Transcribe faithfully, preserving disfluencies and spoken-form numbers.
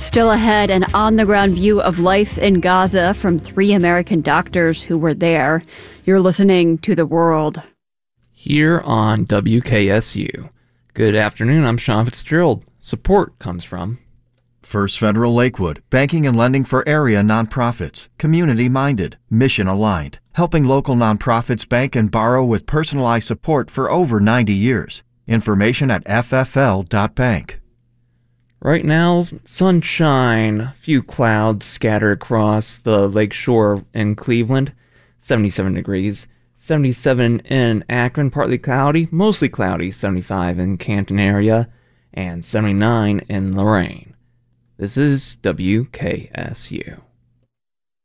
Still ahead, an on-the-ground view of life in Gaza from three American doctors who were there. You're listening to The World. Here on W K S U. Good afternoon, I'm Sean Fitzgerald. Support comes from First Federal Lakewood, banking and lending for area nonprofits, community-minded, mission-aligned, helping local nonprofits bank and borrow with personalized support for over ninety years. Information at f f l dot bank. Right now, sunshine, few clouds scattered across the lakeshore in Cleveland, seventy-seven degrees. seventy-seven in Akron, partly cloudy, mostly cloudy, seventy-five in Canton area, and seventy-nine in Lorain. This is W K S U.